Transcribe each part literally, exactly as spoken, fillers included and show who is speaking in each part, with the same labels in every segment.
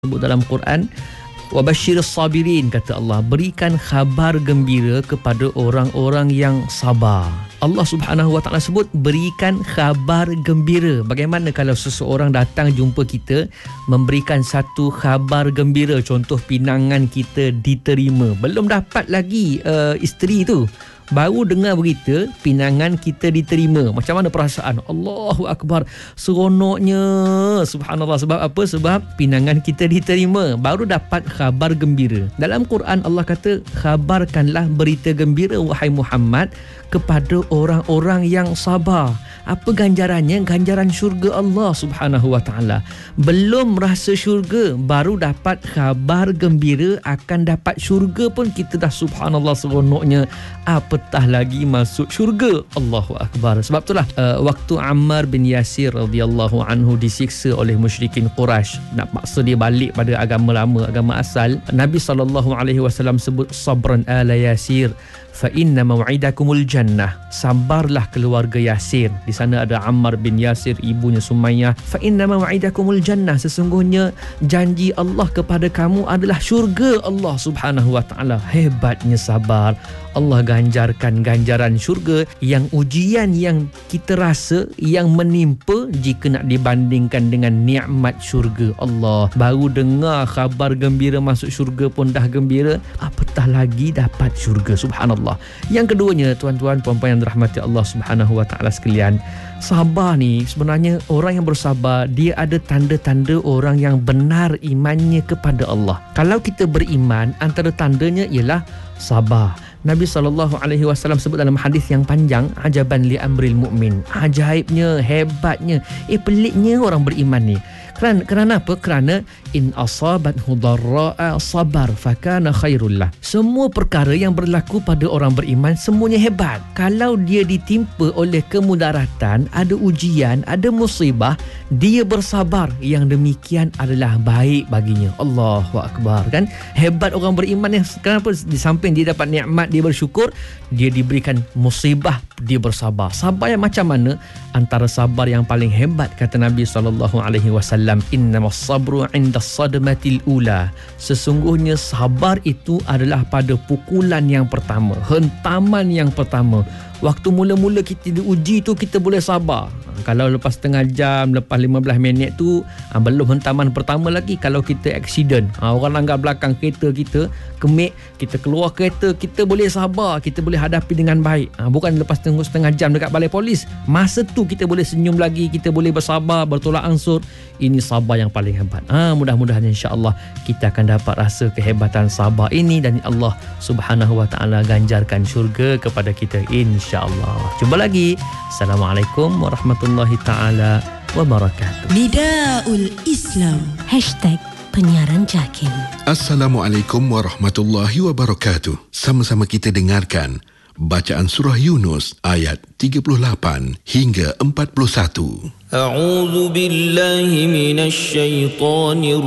Speaker 1: Sebut dalam Quran, wabashshirus sabirin, kata Allah, berikan khabar gembira kepada orang-orang yang sabar. Allah Subhanahu Wa Taala sebut berikan khabar gembira. Bagaimana kalau seseorang datang jumpa kita memberikan satu khabar gembira, contoh pinangan kita diterima, belum dapat lagi uh, isteri tu, baru dengar berita pinangan kita diterima, macam mana perasaan? Allahu Akbar, seronoknya, subhanallah. Sebab apa? Sebab pinangan kita diterima, baru dapat khabar gembira. Dalam Quran Allah kata, khabarkanlah berita gembira wahai Muhammad kepada orang-orang yang sabar. Apa ganjarannya? Ganjaran syurga Allah Subhanahu Wa Taala. Belum rasa syurga, baru dapat khabar gembira akan dapat syurga pun kita dah subhanallah seronoknya, apatah lagi masuk syurga. Allahu Akbar. Sebab itulah uh, waktu Ammar bin Yasir radhiyallahu anhu disiksa oleh musyrikin Quraisy, nak paksa dia balik pada agama lama, agama asal, Nabi sallallahu alaihi wasallam sebut sabran ala Yasir fa inna maw'idakumul jannah. Sabarlah keluarga Yasir. Di sana ada Ammar bin Yasir, ibunya Sumayyah. Fa inna maw'idakumul jannah, sesungguhnya janji Allah kepada kamu adalah syurga Allah Subhanahu Wa Taala. Hebatnya sabar. Allah ganjarkan ganjaran syurga yang ujian yang kita rasa yang menimpa jika nak dibandingkan dengan nikmat syurga Allah. Baru dengar khabar gembira masuk syurga pun dah gembira, apatah lagi dapat syurga. Subhanallah. Yang keduanya, tuan-tuan puan-puan yang dirahmati Allah Subhanahu Wa Taala sekalian, sabar ni sebenarnya, orang yang bersabar dia ada tanda-tanda orang yang benar imannya kepada Allah. Kalau kita beriman, antara tandanya ialah sabar. Nabi sallallahu alaihi wasallam sebut dalam hadis yang panjang, ajaban li amril mukmin. Ajaibnya, hebatnya, eh peliknya orang beriman ni. Kerana, kerana apa? Kerana in asabathu dharra'a sabar fakana khairul lah. Semua perkara yang berlaku pada orang beriman semuanya hebat. Kalau dia ditimpa oleh kemudaratan, ada ujian, ada musibah, dia bersabar, yang demikian adalah baik baginya. Allahu Akbar. Kan hebat orang beriman ni. Kenapa? Di samping dia dapat nikmat, dia bersyukur, dia diberikan musibah, dia bersabar. Sabar yang macam mana? Antara sabar yang paling hebat, kata Nabi sallallahu alaihi wasallam, innamas sabru 'inda sadmatil ula. Sesungguhnya sabar itu adalah pada pukulan yang pertama, hentaman yang pertama. Waktu mula-mula kita diuji tu, kita boleh sabar. Kalau lepas setengah jam, lepas lima belas minit tu, ha, belum hentaman pertama lagi. Kalau kita accident, ha, orang langgar belakang kereta kita, kemik, kita keluar kereta, kita boleh sabar, kita boleh hadapi dengan baik. Ha, bukan lepas tunggu setengah jam dekat balai polis, masa tu kita boleh senyum lagi, kita boleh bersabar, bertolak ansur. Ini sabar yang paling hebat. Ha, mudah-mudahan insya-Allah kita akan dapat rasa kehebatan sabar ini, dan Allah Subhanahu Wa Taala ganjarkan syurga kepada kita insya-Allah. Jumpa lagi. Assalamualaikum warahmatullahi taala wabarakatuh.
Speaker 2: Nidaul Islam Hashtag Penyiaran Jakim.
Speaker 3: Assalamualaikum warahmatullahi wabarakatuh. Sama-sama kita dengarkan bacaan surah Yunus ayat tiga puluh lapan hingga empat puluh satu.
Speaker 4: A'udzu billahi minasy syaithanir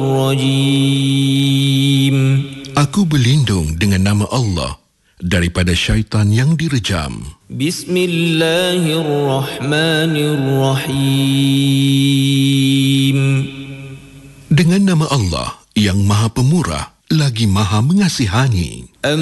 Speaker 4: rajim.
Speaker 3: Aku berlindung dengan nama Allah daripada syaitan yang direjam.
Speaker 4: Bismillahirrahmanirrahim.
Speaker 3: Dengan nama Allah yang Maha Pemurah lagi Maha Mengasihani.